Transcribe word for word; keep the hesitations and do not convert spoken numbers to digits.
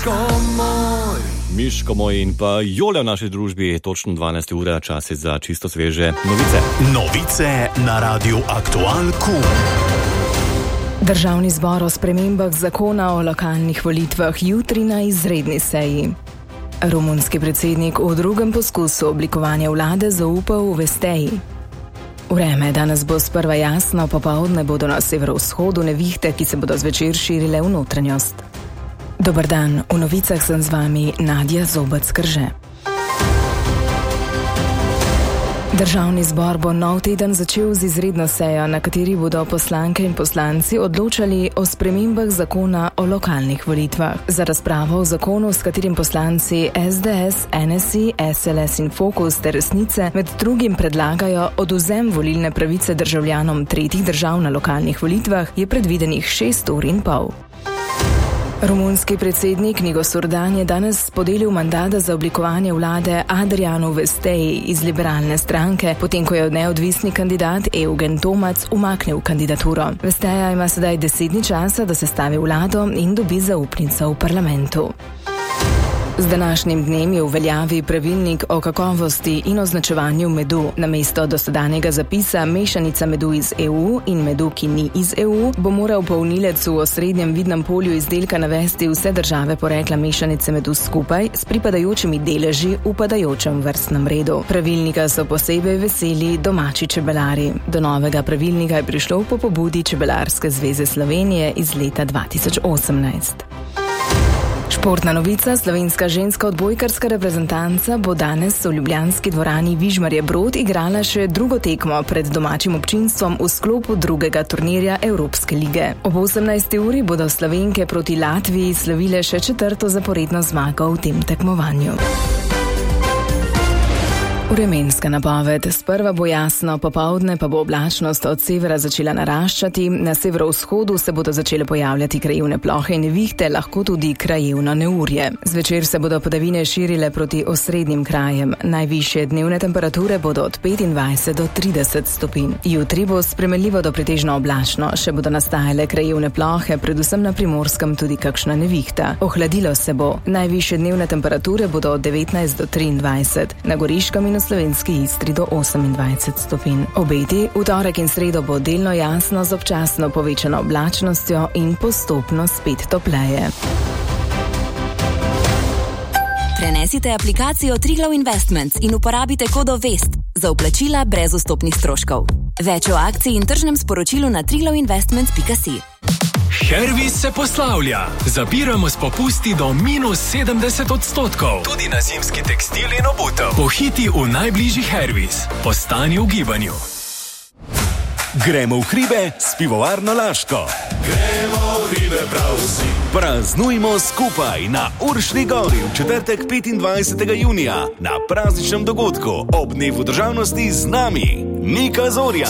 Miško moj in pa Jole v naši družbi, točno dvanajsta ura, čas je za čisto sveže novice. Novice na Radiu Aktual Q. Državni zbor o spremembah zakona o lokalnih volitvah jutri na izredni seji. Romunski predsednik v drugem poskusu oblikovanja vlade zaupal v Vesteji. Vreme danes bo sprva jasno, popoldne bodo na severovzhodu nevihte, ki se bodo zvečer širile v notranjost. Dober dan, v novicah sem z vami Nadja Zobec-Krže. Državni zbor bo nov teden začel z izredno sejo, na kateri bodo poslanke in poslanci odločali o spremembah zakona o lokalnih volitvah. Za razpravo o zakonu, s katerim poslanci S D S, N S I, S L S in Fokus ter Resnice med drugim predlagajo odvzem volilne pravice državljanom tretjih držav na lokalnih volitvah, je predvidenih šest ur in pol. Romunski predsednik Nicolas Surdan je danes podelil mandat za oblikovanje vlade Adrianu Vesteji iz liberalne stranke, potem ko je neodvisni kandidat Eugen Tomac umaknil kandidaturo. Vesteja ima sedaj deset dni časa, da sestavi vlado in dobi zaupnico v parlamentu. Z današnjim dnem je v veljavi pravilnik o kakovosti in označevanju medu. Namesto dosedanjega zapisa mešanica medu iz E U in medu, ki ni iz E U, bo moral polnilec v osrednjem vidnem polju izdelka navesti vse države porekla mešanice medu skupaj s pripadajočimi deleži v padajočem vrstnem redu. Pravilnika so posebej veseli domači čebelari. Do novega pravilnika je prišlo po pobudi Čebelarske zveze Slovenije iz leta dva tisoč osemnajst. Športna novica, slovenska ženska odbojkarska reprezentanca bo danes v ljubljanski dvorani Vižmarje Brod igrala še drugo tekmo pred domačim občinstvom v sklopu drugega turnirja Evropske lige. Ob osemnajsti uri bodo Slovenke proti Latviji slavile še četrto zaporedno zmago v tem tekmovanju. Vremenska napoved. Sprva bo jasno, popoldne pa bo oblačnost od severa začela naraščati, na severovzhodu se bodo začele pojavljati krajevne plohe in nevihte, lahko tudi krajevno neurje. Zvečer se bodo padavine širile proti osrednjim krajem. Najvišje dnevne temperature bodo od petindvajset do trideset stopinj. Jutri bo spremenljivo do pretežno oblačno, še bodo nastajale krajevne plohe, predvsem na Primorskem tudi kakšna nevihta. Ohladilo se bo. Najvišje dnevne temperature bodo od devetnajst do triindvajset. Na Goriškem in Slovenski Istri do osemindvajset stopinj. Obeti v torek in sredo bo delno jasno z občasno povečano oblačnostjo in postopno spet topleje. Prenesite aplikacijo Triglav Investments in uporabite kodo VEST za vplačila brez vstopnih stroškov. Več o akciji in tržnem sporočilu na triglav investments pika si. Hervis se poslavlja. Zapiramo s popusti do minus sedemdeset odstotkov. Tudi na zimski tekstil in obutev. Pohiti v najbližji Hervis. Postani v gibanju. Gremo v hribe s pivovarno Laško. Gremo v hribe prav vsi. Praznujmo skupaj na Uršni gori v četrtek petindvajsetega junija na prazničnem dogodku ob dnevu državnosti z nami Nika Zorja,